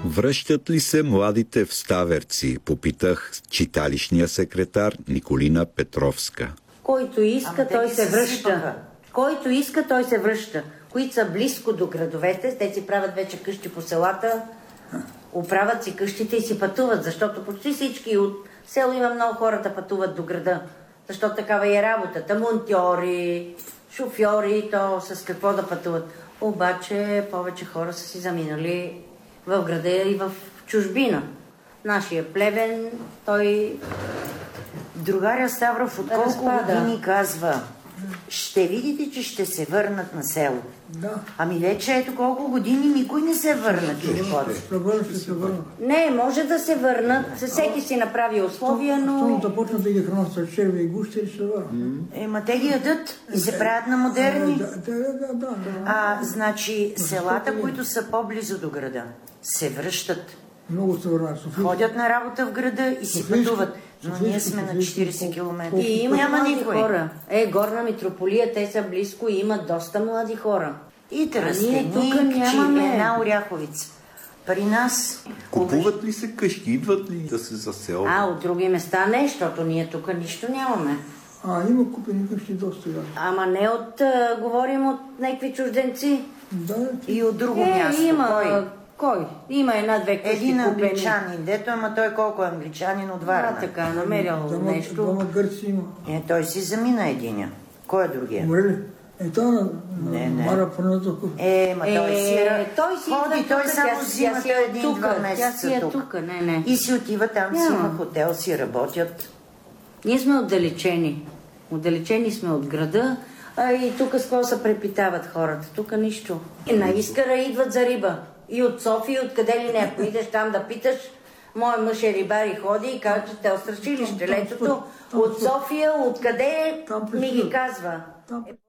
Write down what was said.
Връщат ли се младите в Ставерци? Попитах читалищния секретар Николина Петровска. Който иска, той се връща. Който иска, той се връща. Които са близко до градовете, те си правят вече къщи по селата, оправят си къщите и си пътуват, защото почти всички от село има много хора да пътуват до града. Защото такава е работата. Монтьори, шофьори, то с какво да пътуват. Обаче повече хора са си заминали в града и в чужбина. Нашия Плевен, той... Другаря Ставров от колко години казва: ще видите, че ще се върнат на село. Да. Ами вече ето колко години никой не се върна. Ще се върнат. Не, може да се върнат. Всеки си направи условия, но... Щом започнат да ги хранят с черви и гущи, ще се върнат. Ма те ги ядат и се правят на модерни. Да. Значи селата, които са по-близо до града, се връщат. Много се върнат. Ходят на работа в града и си пътуват. Но ние сме на 40 км. И няма никой. Хора. Горна Митрополия, те са близко и имат доста млади хора. И Тръстеник, една Оряховица. При нас... Купуват ли се къщи? Идват ли да се заселват? От други места не, защото ние тук нищо нямаме. Има купени къщи доста. Ама не говорим от някакви чужденци. Да. И от друго място. Има... Кой? Има една-две къщи един англичанин, дето, ама той колко е англичанин от Варна. Така, намерил нещо. Дома гърци има. Той си замина единия. Кой е другия? Умрели? Това Мара Пърнатоков. Той си ходи, той само взима един-два месеца тук. И си отива там, си има хотел, си работят. Ние сме отдалечени. Отдалечени сме от града. И тук с какво се препитават хората? Тук нищо. На Искъра идват за риба. И от София, откъде ли не. Ако идеш там да питаш, мой мъж е рибар и ходи и казва, че те острашили летото. От София, откъде ми ги казва.